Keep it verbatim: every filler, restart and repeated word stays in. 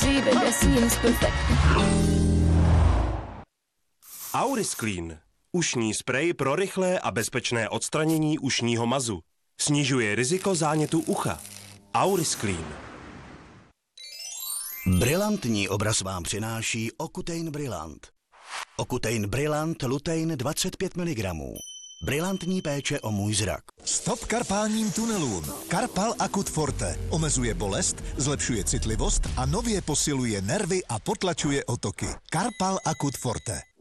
see that that seems perfect. Aurisclean. Ušní sprej pro rychlé a bezpečné odstranění ušního mazu. Snižuje riziko zánětu ucha. Aurisclean. Brilantní obraz vám přináší Ocutein Brillant. Ocutein Brillant Lutein dvacet pět miligramů. Brilantní péče o můj zrak. Stop karpálním tunelům. Karpal Akut Forte omezuje bolest, zlepšuje citlivost a nově posiluje nervy a potlačuje otoky. Karpal Akut Forte.